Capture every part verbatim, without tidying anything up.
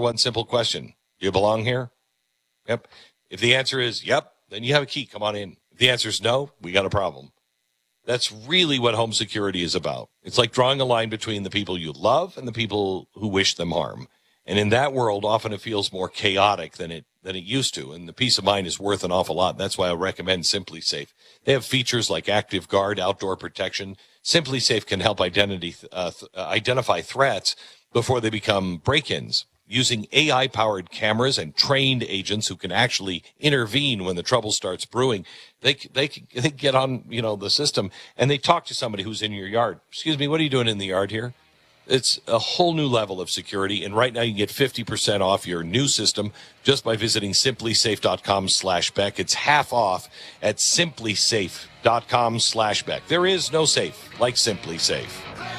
one simple question. Do you belong here? Yep. If the answer is yep, then you have a key. Come on in. If the answer is no, we got a problem. That's really what home security is about. It's like drawing a line between the people you love and the people who wish them harm. And in that world, often it feels more chaotic than it than it used to. And the peace of mind is worth an awful lot. That's why I recommend Simply Safe. They have features like Active Guard, outdoor protection. Simply Safe can help identity, uh, th- uh, identify threats before they become break-ins. Using A I-powered cameras and trained agents who can actually intervene when the trouble starts brewing, they they they get on, you know, the system and they talk to somebody who's in your yard. Excuse me, what are you doing in the yard here? It's a whole new level of security, and right now you can get fifty percent off your new system just by visiting simplysafe.com slash Beck. It's half off at simplysafe.com slash Beck. There is no safe like Simply Safe.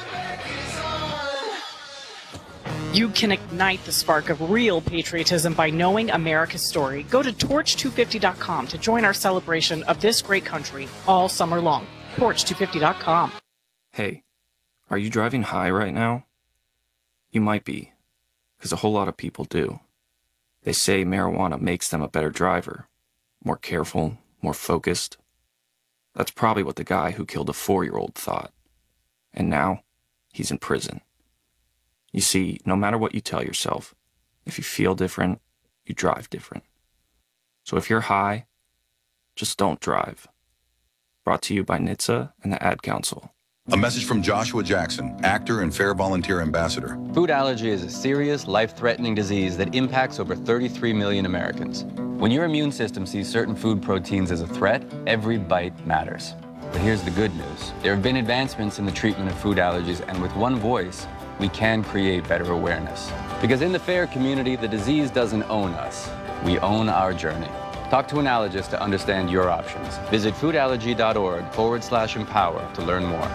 You can ignite the spark of real patriotism by knowing America's story. Go to torch two fifty dot com to join our celebration of this great country all summer long. torch two fifty dot com. Hey, are you driving high right now? You might be, because a whole lot of people do. They say marijuana makes them a better driver, more careful, more focused. That's probably what the guy who killed a four-year-old thought. And now, he's in prison. You see, no matter what you tell yourself, if you feel different, you drive different. So if you're high, just don't drive. Brought to you by N H T S A and the Ad Council. A message from Joshua Jackson, actor and Fair Volunteer Ambassador. Food allergy is a serious, life-threatening disease that impacts over thirty-three million Americans. When your immune system sees certain food proteins as a threat, every bite matters. But here's the good news. There have been advancements in the treatment of food allergies, and with one voice, we can create better awareness. Because in the FAIR community, the disease doesn't own us. We own our journey. Talk to an allergist to understand your options. Visit foodallergy.org forward slash empower to learn more.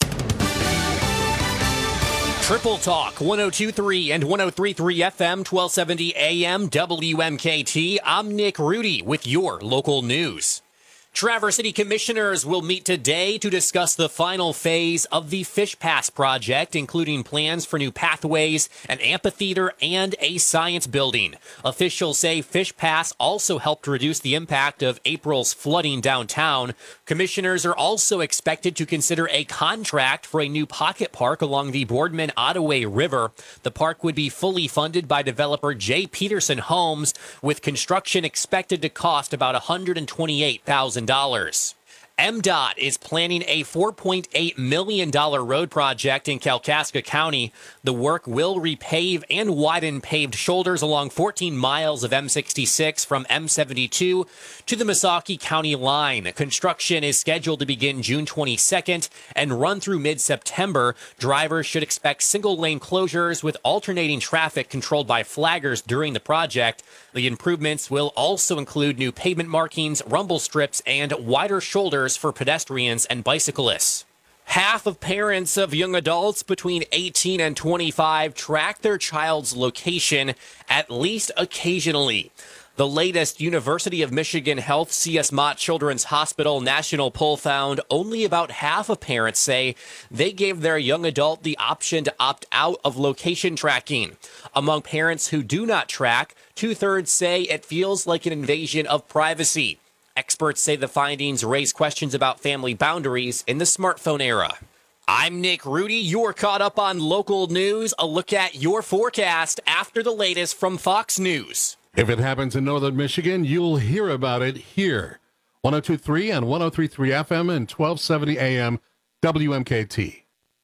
Triple Talk, one oh two point three and one oh three point three F M, twelve seventy A M, W M K T. I'm Nick Rudy with your local news. Traverse City Commissioners will meet today to discuss the final phase of the Fish Pass project, including plans for new pathways, an amphitheater, and a science building. Officials say Fish Pass also helped reduce the impact of April's flooding downtown. Commissioners are also expected to consider a contract for a new pocket park along the Boardman-Ottaway River. The park would be fully funded by developer J. Peterson Homes, with construction expected to cost about one hundred twenty-eight thousand dollars. M DOT is planning a four point eight million dollars road project in Kalkaska County. The work will repave and widen paved shoulders along fourteen miles of M sixty-six from M seventy-two to the Missaukee County line. Construction is scheduled to begin June twenty-second and run through mid-September. Drivers should expect single-lane closures with alternating traffic controlled by flaggers during the project. The improvements will also include new pavement markings, rumble strips, and wider shoulders for pedestrians and bicyclists. Half of parents of young adults between eighteen and twenty-five track their child's location at least occasionally. The latest University of Michigan Health C S Mott Children's Hospital national poll found only about half of parents say they gave their young adult the option to opt out of location tracking. Among parents who do not track, two-thirds say it feels like an invasion of privacy. Experts say the findings raise questions about family boundaries in the smartphone era. I'm Nick Rudy. You're caught up on local news. A look at your forecast after the latest from Fox News. If it happens in northern Michigan, you'll hear about it here. one oh two point three and one oh three point three F M and twelve seventy A M W M K T.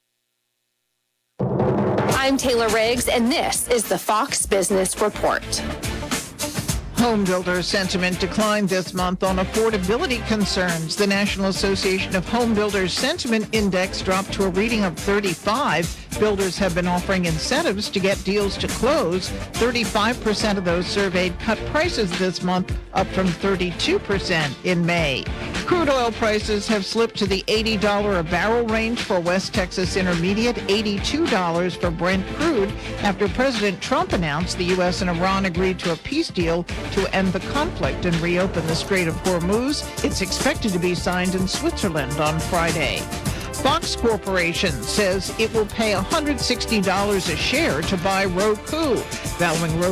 I'm Taylor Riggs, and this is the Fox Business Report. Home builder sentiment declined this month on affordability concerns. The National Association of Home Builders Sentiment Index dropped to a reading of thirty-five. Builders have been offering incentives to get deals to close. thirty-five percent of those surveyed cut prices this month, up from thirty-two percent in May. Crude oil prices have slipped to the eighty dollars a barrel range for West Texas Intermediate, eighty-two dollars for Brent crude, after President Trump announced the U S and Iran agreed to a peace deal to end the conflict and reopen the Strait of Hormuz. It's expected to be signed in Switzerland on Friday. Fox Corporation says it will pay one hundred sixty dollars a share to buy Roku, valuing Roku